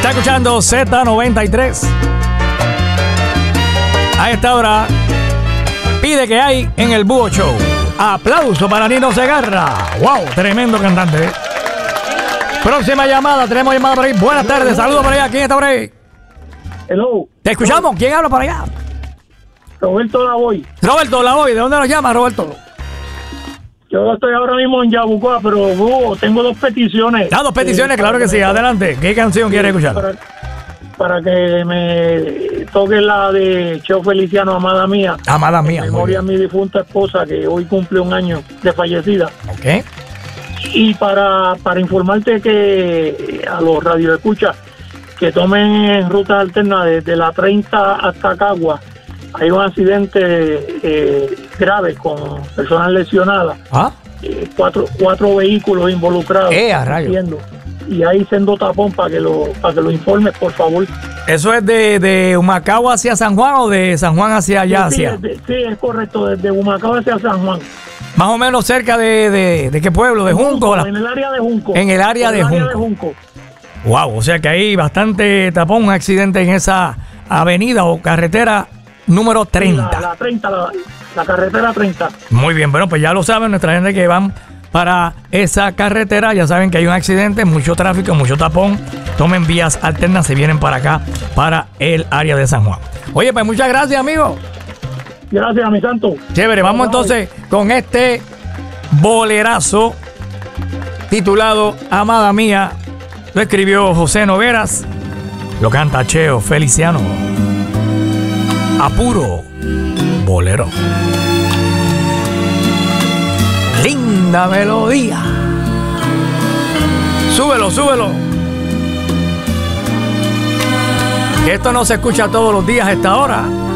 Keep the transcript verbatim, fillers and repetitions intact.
Está escuchando Z noventa y tres. A esta hora pide que hay en el Búho Show. Aplauso para Nino Segarra. Wow, tremendo cantante. Próxima llamada, tenemos llamada por ahí. Buenas tardes, saludos por allá. ¿Quién está por ahí? Hello. Te escuchamos. ¿Quién habla por allá? Roberto Lavoy. Roberto Lavoy. ¿De dónde nos llama, Roberto? Yo estoy ahora mismo en Yabucoa, pero uh, tengo dos peticiones. Ah, dos peticiones, eh, claro que sí. Adelante. ¿Qué canción sí, quieres escuchar? Para, para que me toque la de Cheo Feliciano, Amada Mía. Amada Mía. En memoria a mi difunta esposa, que hoy cumple un año de fallecida. Ok. Y para, para informarte que a los radioescuchas que tomen rutas alternas desde la treinta hasta Cagua, hay un accidente eh, grave con personas lesionadas. ¿Ah? Eh, cuatro, cuatro vehículos involucrados. ¡Eh, a rayos! Y ahí sendo tapón para que lo para que lo informes, por favor. ¿Eso es de, de Humacao hacia San Juan o de San Juan hacia allá? Sí, hacia? Sí, es, sí, es correcto, desde Humacao hacia San Juan. Más o menos cerca de, de, de qué pueblo, de Junco. Junco, en el área de Junco. En el área, en de, el área Junco. de Junco. Wow, o sea que hay bastante tapón, un accidente en esa avenida o carretera número treinta. La, la treinta, la, la carretera treinta. Muy bien, bueno, pues ya lo saben nuestra gente que van para esa carretera, ya saben que hay un accidente, mucho tráfico, mucho tapón. Tomen vías alternas, se vienen para acá, para el área de San Juan. Oye, pues muchas gracias, amigo. Gracias, mi santo. Chévere, vamos entonces con este bolerazo titulado Amada Mía. Lo escribió José Nogueras, lo canta Cheo Feliciano. Apuro bolero. Linda melodía. Súbelo, súbelo. Que esto no se escucha todos los días a esta hora.